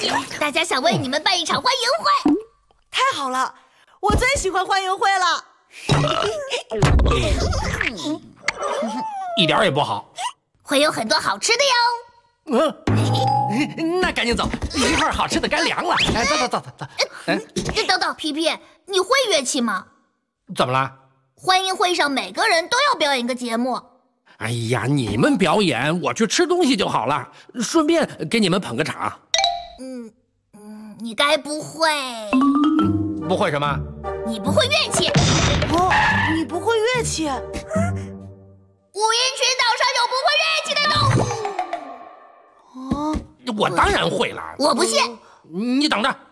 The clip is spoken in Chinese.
起，大家想为你们办一场欢迎会。 太好了，我最喜欢欢迎会了。 一点也不好。 会有很多好吃的哟。 那赶紧走，一会儿好吃的该凉了。哎，走。 等等，皮皮，你会乐器吗？ 怎么了？ 欢迎会上每个人都要表演一个节目。 哎呀，你们表演，我去吃东西就好了，顺便给你们捧个场。 你该不会？ 不会什么？ 你不会乐器？ 哦，你不会乐器？ 五音群岛上有不会乐器的动物。 我当然会了。 我不信。 你等着。